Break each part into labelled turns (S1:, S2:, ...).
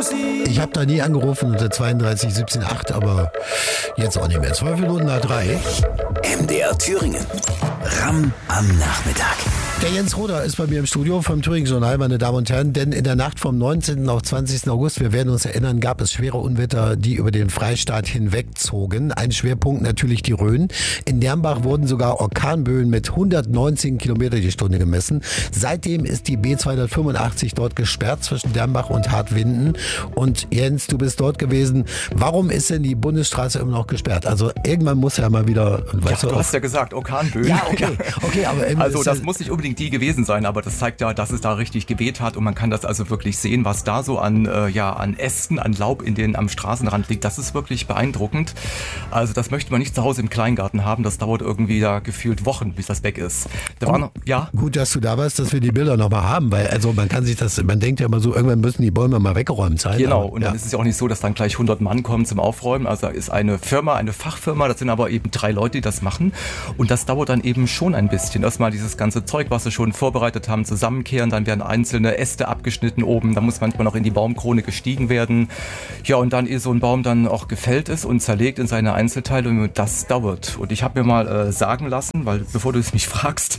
S1: Ich habe da nie angerufen unter 32 17 8, aber jetzt auch nicht mehr. 12 Minuten nach 3.
S2: MDR Thüringen. Ram am Nachmittag.
S1: Der Jens Roder ist bei mir im Studio vom Thüringen Journal, meine Damen und Herren, denn in der Nacht vom 19. auf 20. August, wir werden uns erinnern, gab es schwere Unwetter, die über den Freistaat hinwegzogen. Ein Schwerpunkt natürlich die Rhön. In Dermbach wurden sogar Orkanböen mit 119 Kilometer die Stunde gemessen. Seitdem ist die B285 dort gesperrt zwischen Dermbach und Hartwinden. Und Jens, du bist dort gewesen. Warum ist denn die Bundesstraße immer noch gesperrt? Also irgendwann muss ja mal wieder...
S3: Ja, du hast ja gesagt, Orkanböen.
S1: Ja, okay, aber...
S3: Also das muss nicht unbedingt die gewesen sein, aber das zeigt ja, dass es da richtig geweht hat und man kann das also wirklich sehen, was da so an Ästen, an Laub am Straßenrand liegt. Das ist wirklich beeindruckend. Also das möchte man nicht zu Hause im Kleingarten haben. Das dauert irgendwie da gefühlt Wochen, bis das weg ist.
S1: Gut, dass du da warst, dass wir die Bilder nochmal haben, weil also man denkt ja immer so, irgendwann müssen die Bäume mal weggeräumt sein.
S3: Genau, und dann ist es ja auch nicht so, dass dann gleich 100 Mann kommen zum Aufräumen. Also da ist eine Fachfirma, das sind aber eben 3 Leute, die das machen und das dauert dann eben schon ein bisschen. Erstmal dieses ganze Zeug, was sie schon vorbereitet haben, zusammenkehren, dann werden einzelne Äste abgeschnitten oben, da muss manchmal noch in die Baumkrone gestiegen werden. Ja, und dann, ehe so ein Baum dann auch gefällt ist und zerlegt in seine Einzelteile, und das dauert. Und ich habe mir mal sagen lassen, weil bevor du es mich fragst,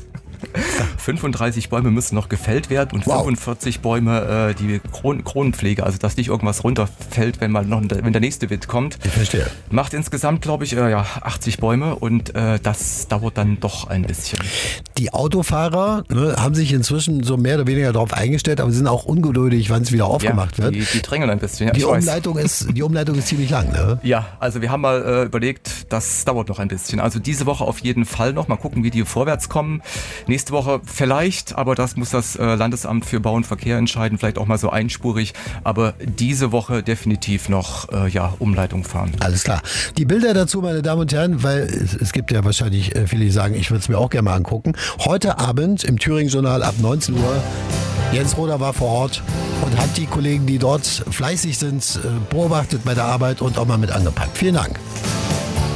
S3: 35 Bäume müssen noch gefällt werden und 45 Bäume die Kronenpflege, also dass nicht irgendwas runterfällt, wenn der nächste Wind kommt.
S1: Ich verstehe.
S3: Macht insgesamt, glaube ich, 80 Bäume und das dauert dann doch ein bisschen.
S1: Die Autofahrer haben sich inzwischen so mehr oder weniger darauf eingestellt, aber sie sind auch ungeduldig, wann es wieder aufgemacht wird.
S3: Die drängeln ein bisschen. Ja,
S1: die Umleitung ist ziemlich lang, ne?
S3: Ja, also wir haben mal überlegt, das dauert noch ein bisschen. Also diese Woche auf jeden Fall noch. Mal gucken, wie die vorwärts kommen. Nächste Woche vielleicht, aber das muss das Landesamt für Bau und Verkehr entscheiden, vielleicht auch mal so einspurig, aber diese Woche definitiv noch Umleitung fahren.
S1: Alles klar. Die Bilder dazu, meine Damen und Herren, weil es gibt ja wahrscheinlich viele, die sagen, ich würde es mir auch gerne mal angucken. Heute Abend im Thüringen Journal ab 19 Uhr. Jens Roder war vor Ort und hat die Kollegen, die dort fleißig sind, beobachtet bei der Arbeit und auch mal mit angepackt. Vielen Dank.